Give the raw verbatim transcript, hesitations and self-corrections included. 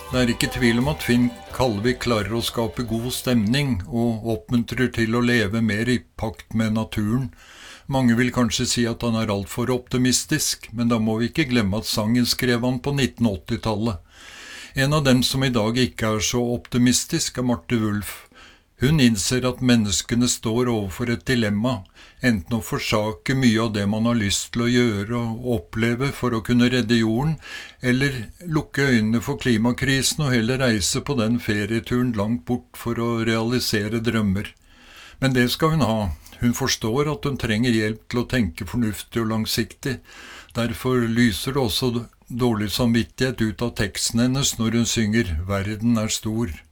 Det er ikke tvil om at Finn Kalvik klarer å skape god stemning og oppmuntrer til å leve mer i pakt med naturen. Mange vil kanskje si at han er alt for optimistisk, men da må vi ikke glemme at sangen skrev han på nitten åtti-tallet. En av dem som i dag ikke er så optimistisk er Marte Wulf. Hun innser at menneskene står overfor et dilemma, enten å forsake mye av det man har lyst til å gjøre og oppleve for å kunne redde jorden, eller lukke øynene for klimakrisen og heller reise på den ferieturen langt bort for å realisere drømmer. Men det skal hun ha. Hun forstår at hun trenger hjelp til å tenke fornuftig og langsiktig. Derfor lyser det også dårlig samvittighet ut av teksten hennes når hun synger «Verden er stor».